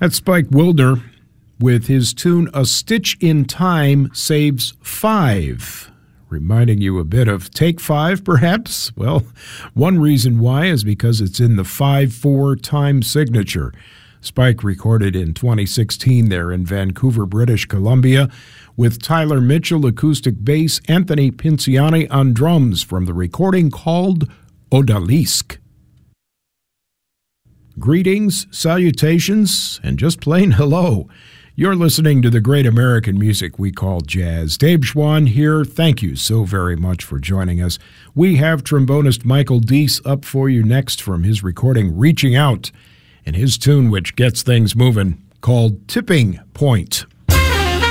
That's Spike Wilder with his tune A Stitch in Time Saves Five. Reminding you a bit of Take Five, perhaps? Well, one reason why is because it's in the 5/4 time signature. Spike recorded in 2016 there in Vancouver, British Columbia, with Tyler Mitchell acoustic bass, Anthony Pinciani on drums from the recording called Odalisque. Greetings, salutations, and just plain hello. You're listening to the great American music we call jazz. Dave Schwann here. Thank you so very much for joining us. We have trombonist Michael Deese up for you next from his recording Reaching Out, and his tune which gets things moving called Tipping Point.